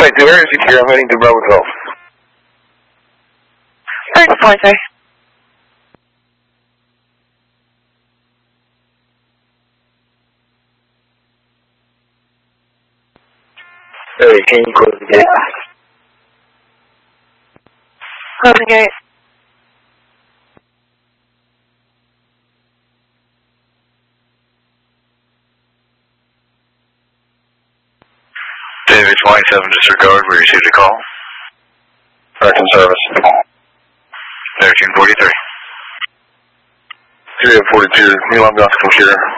22, area secure, I'm heading to Bravo 12. First point, sir. Hey, can you close the gate? Close the gate. David 27, disregard, we received a call. Correction service. 1343. 3842, New Long Computer.